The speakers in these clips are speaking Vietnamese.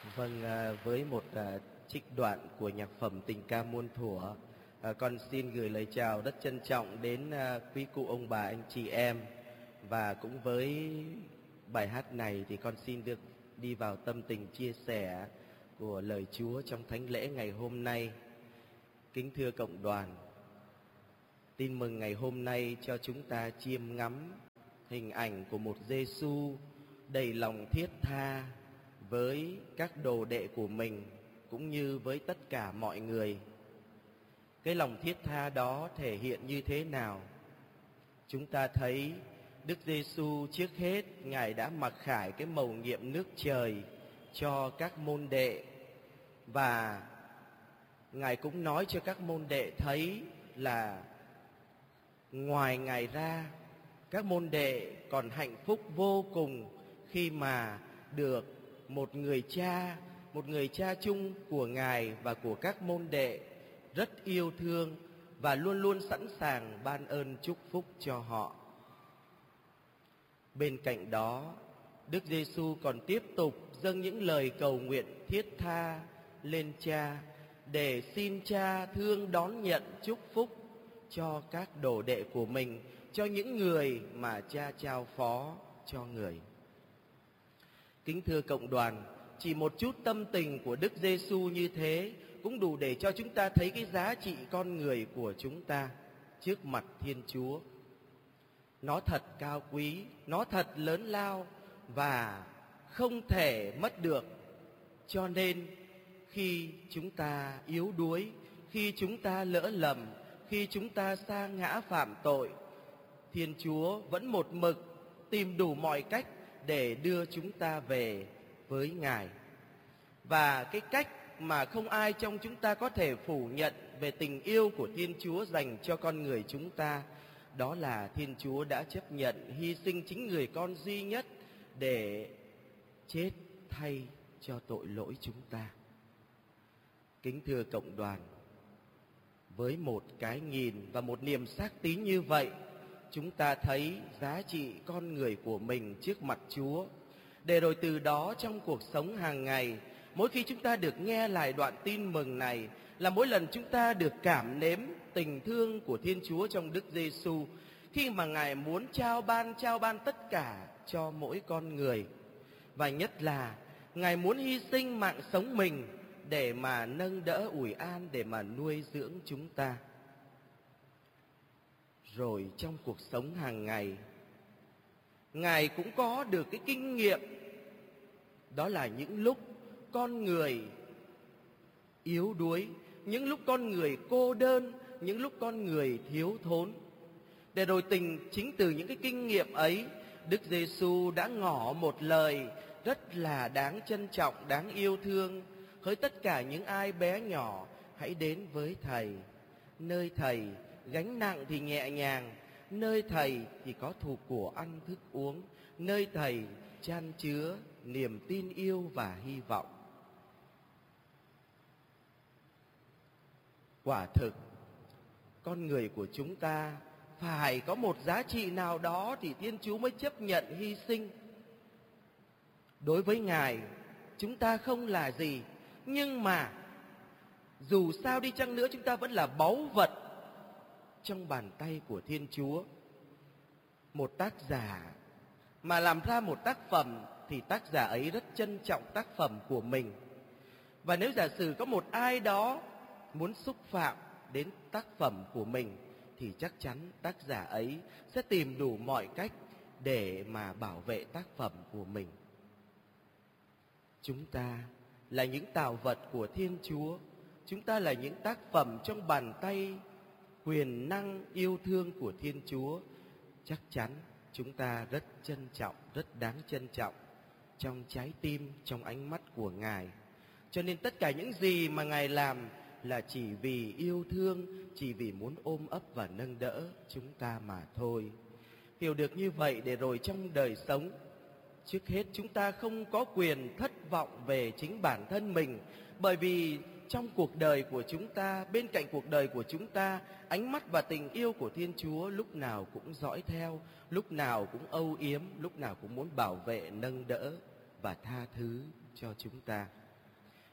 Vâng, với một trích đoạn của nhạc phẩm Tình ca muôn thuở, con xin gửi lời chào rất trân trọng đến quý cụ ông bà anh chị em. Và cũng với bài hát này thì con xin được đi vào tâm tình chia sẻ của lời Chúa trong thánh lễ ngày hôm nay. Kính thưa cộng đoàn, tin mừng ngày hôm nay cho chúng ta chiêm ngắm hình ảnh của một Giêsu đầy lòng thiết tha với các đồ đệ của mình cũng như với tất cả mọi người. Cái lòng thiết tha đó thể hiện như thế nào? Chúng ta thấy Đức Giêsu trước hết Ngài đã mặc khải cái mầu nhiệm nước trời cho các môn đệ, và Ngài cũng nói cho các môn đệ thấy là ngoài Ngài ra, các môn đệ còn hạnh phúc vô cùng khi mà được một người cha chung của Ngài và của các môn đệ rất yêu thương và luôn luôn sẵn sàng ban ơn chúc phúc cho họ. Bên cạnh đó, Đức Giêsu còn tiếp tục dâng những lời cầu nguyện thiết tha lên Cha để xin Cha thương đón nhận chúc phúc cho các đồ đệ của mình, cho những người mà Cha trao phó cho người. Kính thưa cộng đoàn, chỉ một chút tâm tình của Đức Giêsu như thế cũng đủ để cho chúng ta thấy cái giá trị con người của chúng ta trước mặt Thiên Chúa. Nó thật cao quý, nó thật lớn lao và không thể mất được. Cho nên khi chúng ta yếu đuối, khi chúng ta lỡ lầm, khi chúng ta sa ngã phạm tội, Thiên Chúa vẫn một mực tìm đủ mọi cách để đưa chúng ta về với Ngài. Và cái cách mà không ai trong chúng ta có thể phủ nhận về tình yêu của Thiên Chúa dành cho con người chúng ta, đó là Thiên Chúa đã chấp nhận hy sinh chính người con duy nhất để chết thay cho tội lỗi chúng ta. Kính thưa cộng đoàn, với một cái nhìn và một niềm xác tín như vậy, chúng ta thấy giá trị con người của mình trước mặt Chúa, để rồi từ đó trong cuộc sống hàng ngày, mỗi khi chúng ta được nghe lại đoạn tin mừng này, là mỗi lần chúng ta được cảm nếm tình thương của Thiên Chúa trong Đức Giêsu, khi mà Ngài muốn trao ban tất cả cho mỗi con người. Và nhất là Ngài muốn hy sinh mạng sống mình để mà nâng đỡ ủi an, để mà nuôi dưỡng chúng ta. Rồi trong cuộc sống hàng ngày, Ngài cũng có được cái kinh nghiệm, đó là những lúc con người yếu đuối, những lúc con người cô đơn, những lúc con người thiếu thốn. Để rồi chính từ những cái kinh nghiệm ấy, Đức Giêsu đã ngỏ một lời rất là đáng trân trọng, đáng yêu thương: hỡi tất cả những ai bé nhỏ, hãy đến với Thầy. Nơi Thầy gánh nặng thì nhẹ nhàng, nơi Thầy thì có thuộc của ăn thức uống, nơi Thầy chan chứa niềm tin yêu và hy vọng. Quả thực, con người của chúng ta phải có một giá trị nào đó thì Thiên Chúa mới chấp nhận hy sinh. Đối với Ngài, chúng ta không là gì, nhưng mà dù sao đi chăng nữa, chúng ta vẫn là báu vật trong bàn tay của Thiên Chúa. Một tác giả mà làm ra một tác phẩm thì tác giả ấy rất trân trọng tác phẩm của mình. Và nếu giả sử có một ai đó muốn xúc phạm đến tác phẩm của mình, thì chắc chắn tác giả ấy sẽ tìm đủ mọi cách để mà bảo vệ tác phẩm của mình. Chúng ta là những tạo vật của Thiên Chúa. Chúng ta là những tác phẩm trong bàn tay quyền năng yêu thương của Thiên Chúa. Chắc chắn chúng ta rất trân trọng, rất đáng trân trọng trong trái tim, trong ánh mắt của Ngài. Cho nên tất cả những gì mà Ngài làm là chỉ vì yêu thương, chỉ vì muốn ôm ấp và nâng đỡ chúng ta mà thôi. Hiểu được như vậy, để rồi trong đời sống, trước hết chúng ta không có quyền thất vọng về chính bản thân mình. Bởi vì trong cuộc đời của chúng ta, bên cạnh cuộc đời của chúng ta, ánh mắt và tình yêu của Thiên Chúa lúc nào cũng dõi theo, lúc nào cũng âu yếm, lúc nào cũng muốn bảo vệ, nâng đỡ và tha thứ cho chúng ta.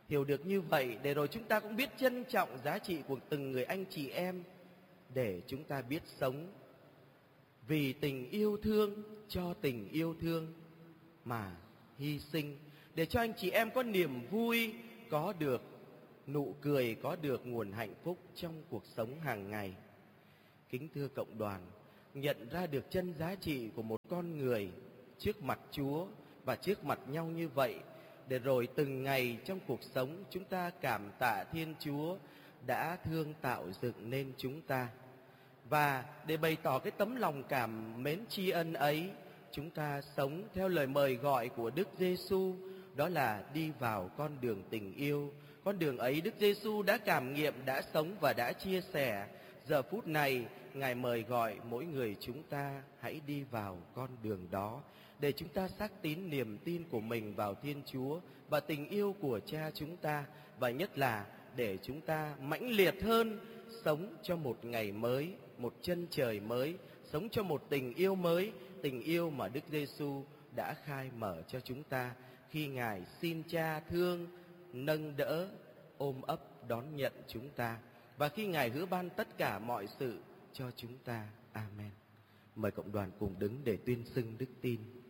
Hiểu được như vậy để rồi chúng ta cũng biết trân trọng giá trị của từng người anh chị em, để chúng ta biết sống vì tình yêu thương, cho tình yêu thương mà hy sinh, để cho anh chị em có niềm vui, có được nụ cười, có được nguồn hạnh phúc trong cuộc sống hàng ngày. Kính thưa cộng đoàn, nhận ra được chân giá trị của một con người trước mặt Chúa và trước mặt nhau như vậy, để rồi từng ngày trong cuộc sống chúng ta cảm tạ Thiên Chúa đã thương tạo dựng nên chúng ta. Và để bày tỏ cái tấm lòng cảm mến tri ân ấy, chúng ta sống theo lời mời gọi của Đức Giêsu, đó là đi vào con đường tình yêu. Con đường ấy Đức Giêsu đã cảm nghiệm, đã sống và đã chia sẻ. Giờ phút này Ngài mời gọi mỗi người chúng ta hãy đi vào con đường đó, để chúng ta xác tín niềm tin của mình vào Thiên Chúa và tình yêu của Cha chúng ta, và nhất là để chúng ta mãnh liệt hơn sống cho một ngày mới, một chân trời mới, sống cho một tình yêu mới, tình yêu mà Đức Giêsu đã khai mở cho chúng ta khi Ngài xin Cha thương, nâng đỡ, ôm ấp đón nhận chúng ta, và khi Ngài hứa ban tất cả mọi sự cho chúng ta. Amen. Mời cộng đoàn cùng đứng để tuyên xưng đức tin.